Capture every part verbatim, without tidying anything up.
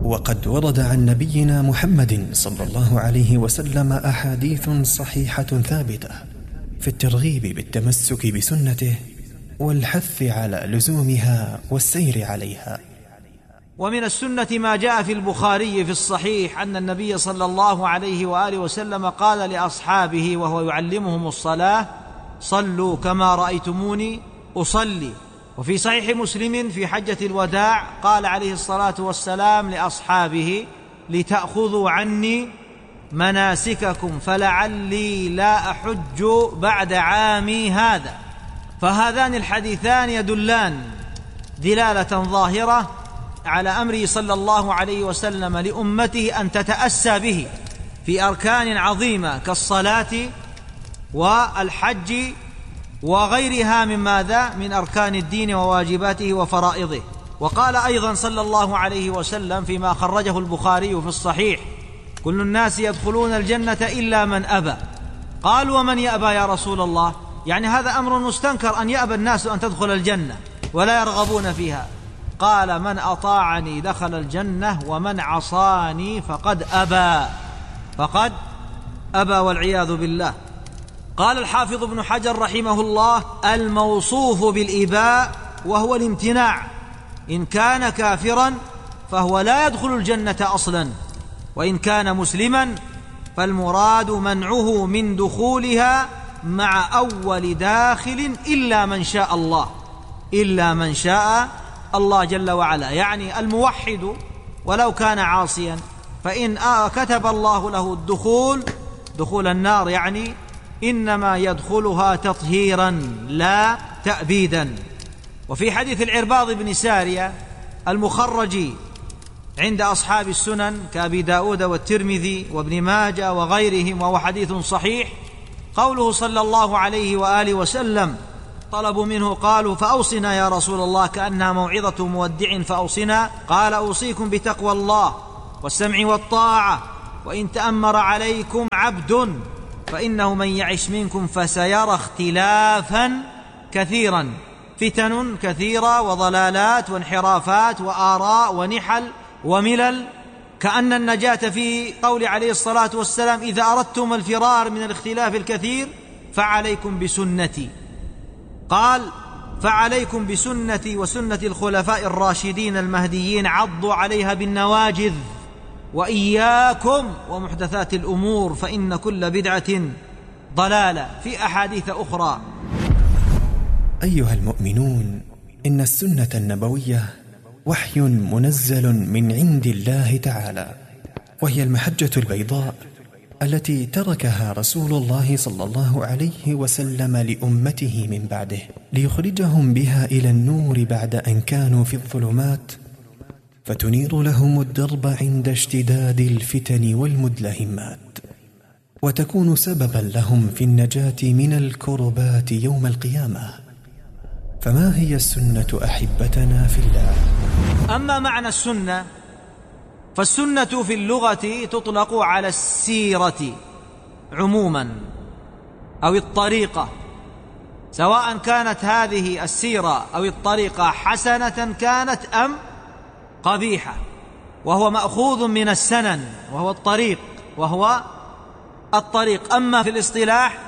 وقد ورد عن نبينا محمد صلى الله عليه وسلم أحاديث صحيحة ثابتة في الترغيب بالتمسك بسنته والحث على لزومها والسير عليها. ومن السنة ما جاء في البخاري في الصحيح أن النبي صلى الله عليه وآله وسلم قال لأصحابه وهو يعلمهم الصلاة: صلوا كما رأيتموني أصلي. وفي صحيح مسلم في حجة الوداع قال عليه الصلاة والسلام لأصحابه: لتأخذوا عني مناسككم فلعلي لا أحج بعد عامي هذا. فهذان الحديثان يدلان دلالة ظاهرة على أمره صلى الله عليه وسلم لأمته أن تتأسى به في أركان عظيمة كالصلاة والحج وغيرها من ماذا؟ من أركان الدين وواجباته وفرائضه. وقال أيضا صلى الله عليه وسلم فيما خرجه البخاري في الصحيح: كل الناس يدخلون الجنة إلا من أبى. قالوا: ومن يأبى يا رسول الله؟ يعني هذا أمر مستنكر أن يأبى الناس أن تدخل الجنة ولا يرغبون فيها. قال: من أطاعني دخل الجنة ومن عصاني فقد أبى فقد أبى والعياذ بالله. قال الحافظ ابن حجر رحمه الله: الموصوف بالإباء وهو الامتناع إن كان كافرا فهو لا يدخل الجنة أصلا، وإن كان مسلما فالمراد منعه من دخولها مع أول داخل إلا من شاء الله إلا من شاء الله جل وعلا. يعني الموحد ولو كان عاصيا فإن كتب الله له الدخول دخول النار يعني إنما يدخلها تطهيرا لا تأبيدا. وفي حديث العرباض بن سارية المخرج عند أصحاب السنن كأبي داود والترمذي وابن ماجه وغيرهم وهو حديث صحيح، قوله صلى الله عليه وآله وسلم: طلبوا منه قالوا: فأوصنا يا رسول الله، كأنها موعظة مودع، فأوصنا. قال: أوصيكم بتقوى الله والسمع والطاعة، وإن تأمر عليكم عبد فإنه من يعش منكم فسيرى اختلافا كثيرا، فتن كثيرة وضلالات وانحرافات وآراء ونحل وملل، كأن النجاة في قول عليه الصلاة والسلام: إذا أردتم الفرار من الاختلاف الكثير فعليكم بسنتي. قال: فعليكم بسنتي وسنة الخلفاء الراشدين المهديين، عضوا عليها بالنواجذ، وإياكم ومحدثات الأمور فإن كل بدعة ضلالة. في أحاديث أخرى: أيها المؤمنون، إن السنة النبوية وحي منزل من عند الله تعالى، وهي المحجة البيضاء التي تركها رسول الله صلى الله عليه وسلم لأمته من بعده ليخرجهم بها إلى النور بعد أن كانوا في الظلمات، فتنير لهم الدرب عند اشتداد الفتن والمدلهمات، وتكون سببا لهم في النجاة من الكربات يوم القيامة. فما هي السنة أحبتنا في الله؟ أما معنى السنة فالسنة في اللغة تطلق على السيرة عموما أو الطريقة، سواء كانت هذه السيرة أو الطريقة حسنة كانت أم قبيحة، وهو مأخوذ من السنن وهو الطريق وهو الطريق. أما في الاصطلاح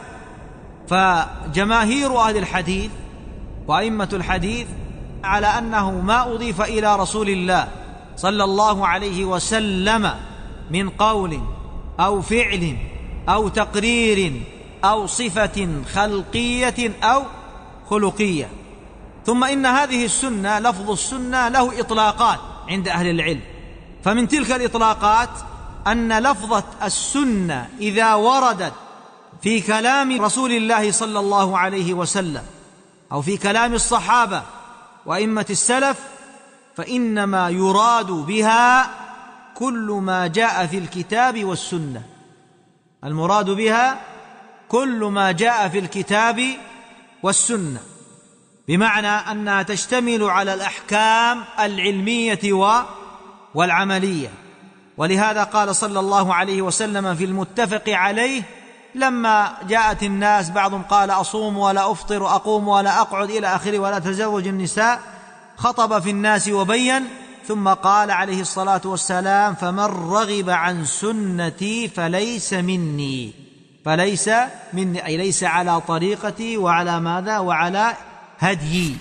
فجماهير أهل الحديث وأئمة الحديث على أنه ما أضيف إلى رسول الله صلى الله عليه وسلم من قول أو فعل أو تقرير أو صفة خلقية أو خلقية. ثم إن هذه السنة، لفظ السنة له إطلاقات عند أهل العلم، فمن تلك الإطلاقات أن لفظة السنة إذا وردت في كلام رسول الله صلى الله عليه وسلم أو في كلام الصحابة وأئمة السلف فإنما يراد بها كل ما جاء في الكتاب والسنة. المراد بها كل ما جاء في الكتاب والسنة، بمعنى أنها تشتمل على الأحكام العلمية والعملية. ولهذا قال صلى الله عليه وسلم في المتفق عليه لما جاءت الناس، بعضهم قال: أصوم ولا أفطر، أقوم ولا أقعد إلى آخره، ولا تزوج النساء، خطب في الناس وبين ثم قال عليه الصلاة والسلام: فمن رغب عن سنتي فليس مني، فليس مني أي ليس على طريقتي وعلى ماذا؟ وعلى هديي.